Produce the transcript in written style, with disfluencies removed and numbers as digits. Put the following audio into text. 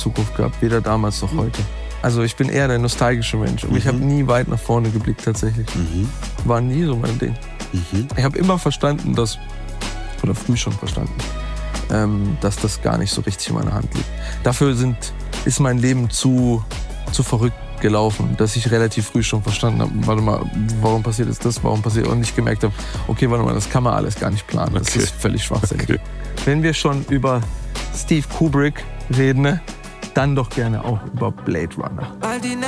Zukunft gehabt, weder damals noch heute. Also ich bin eher der nostalgische Mensch und ich habe nie weit nach vorne geblickt tatsächlich. War nie so mein Ding. Ich habe immer verstanden, oder früh schon verstanden, dass das gar nicht so richtig in meiner Hand liegt. Dafür ist mein Leben zu verrückt gelaufen, dass ich relativ früh schon verstanden habe, warte mal, warum passiert jetzt das, warum passiert, und nicht gemerkt habe, okay, warte mal, das kann man alles gar nicht planen, das ist völlig schwachsinnig. Wenn wir schon über Steve Kubrick reden, dann doch gerne auch über Blade Runner.